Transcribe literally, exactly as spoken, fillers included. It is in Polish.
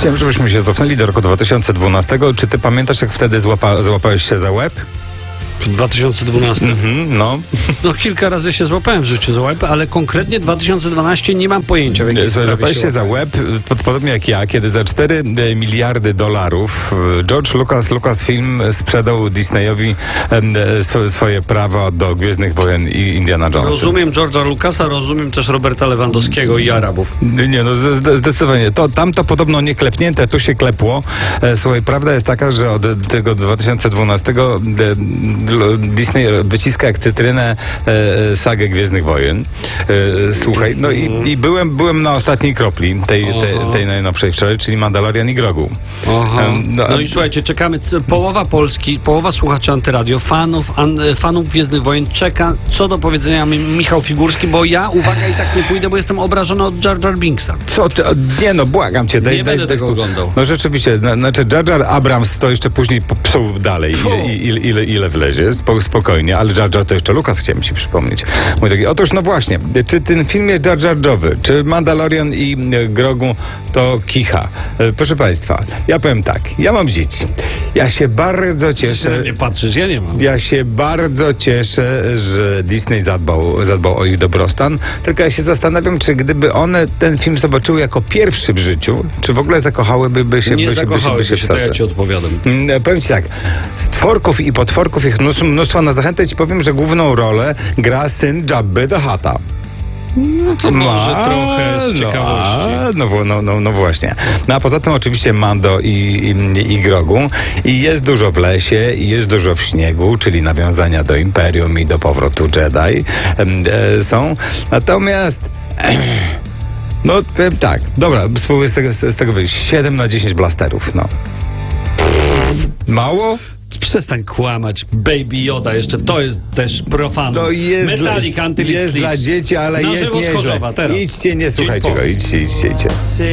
Chciałem, żebyśmy się cofnęli do roku dwa tysiące dwunastego. Czy ty pamiętasz, jak wtedy złapa, złapałeś się za łeb? W dwa tysiące dwunastym. Mhm, no. No kilka razy się złapałem w życiu za łeb, ale konkretnie dwa tysiące dwunastym nie mam pojęcia, w jakiej Słuchaj, sprawie złapałeś się za łeb, pod- podobnie jak ja, kiedy za cztery miliardy dolarów George Lucas, Lucasfilm sprzedał Disneyowi em, sw- swoje prawa do Gwiezdnych Wojen i Indiana Jonesa. Rozumiem George'a Lucasa, rozumiem też Roberta Lewandowskiego i Arabów. Nie, no z- z- zdecydowanie. To, tam to podobno nie klepnięte, tu się klepło. E, Słuchaj, prawda jest taka, że od tego dwa tysiące dwunastego de, Disney wyciska jak cytrynę e, sagę Gwiezdnych Wojen. E, słuchaj, no i, i byłem, byłem na ostatniej kropli tej, tej, tej najnowszej wczoraj, czyli Mandalorian i Grogu. Aha. Em, No, no i słuchajcie, czekamy, c- połowa Polski, połowa słuchaczy Antyradio, fanów, an, fanów Gwiezdnych Wojen czeka, co do powiedzenia mi Michał Figurski, bo ja, uwaga, i tak nie pójdę, bo jestem obrażony od Jar Jar Binksa. Co ty, nie no, błagam cię. Daj, Nie daj, będę daj tego spokój. oglądał. No rzeczywiście, na, znaczy Jar Jar Abrams to jeszcze później popsuł dalej, ile, ile, ile, ile wlezie, Spo, spokojnie, ale Jar Jar to jeszcze Lucas, chciałem ci przypomnieć. Mój drogi. Otóż no właśnie, czy ten film jest Jar Jar-owy, czy Mandalorian i e, Grogu to kicha? E, proszę państwa, ja powiem tak, ja mam dzieci, ja się bardzo Ty cieszę... na mnie patrzysz, ja nie mam. Ja się bardzo cieszę, że Disney zadbał, zadbał o ich dobrostan, tylko ja się zastanawiam, czy gdyby one ten film zobaczyły jako pierwszy w życiu, czy w ogóle zakochałyby by się, Nie by się, by się, by zakochałeś się się, w to ja sadze. ci odpowiadam. Mm, Powiem ci tak, z tworków i potworków jest mnóstwo, mnóstwo. Na zachętę ci powiem, że główną rolę gra syn Jabby the Hutta. No to może A, trochę z no, ciekawości. a, No, wo- no, no, no właśnie. No a poza tym oczywiście Mando i, i, i Grogu. I jest dużo w lesie, i jest dużo w śniegu, czyli nawiązania do Imperium i do powrotu Jedi em, e, są. Natomiast... No powiem tak, dobra, spróbuję z tego, z tego wyjść. siedem na dziesięć blasterów, no. Mało? Przestań kłamać. Baby Yoda jeszcze, to jest też profan. No jest, Metalik, dla, Until It jest Sleeps. dla dzieci, ale Na jest żywo z nieźle. Chorzowa, teraz. Idźcie, nie Dzień słuchajcie po. go, idźcie, idźcie, idźcie.